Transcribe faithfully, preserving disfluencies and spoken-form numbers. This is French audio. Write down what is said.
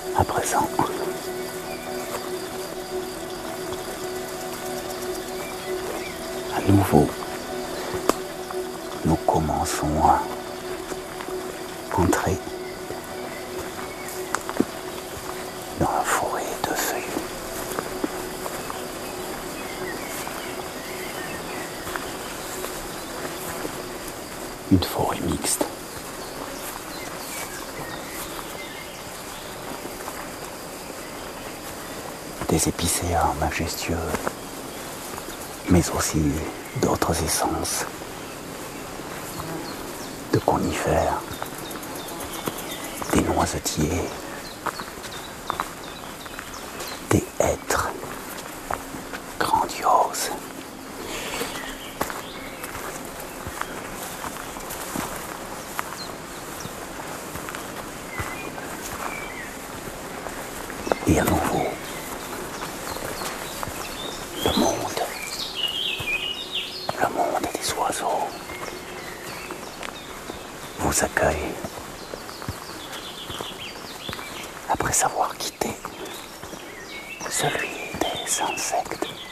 À présent, à nouveau, nous commençons à entrer dans la forêt de feuilles. Une forêt mixte. Des épicéas majestueux, mais aussi d'autres essences, de conifères, des noisetiers, des hêtres grandioses. Et à nouveau, le monde, le monde des oiseaux vous accueille après avoir quitté celui des insectes.